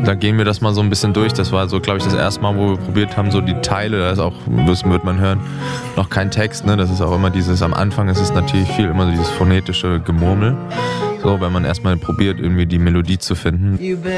da gehen wir das mal so ein bisschen durch. Das war so, glaube ich, das erste Mal, wo wir probiert haben, so die Teile, da ist auch, das wird man hören, noch kein Text, ne? Das ist auch immer dieses, am Anfang ist es natürlich viel immer so dieses phonetische Gemurmel. So, wenn man erstmal probiert, irgendwie die Melodie zu finden.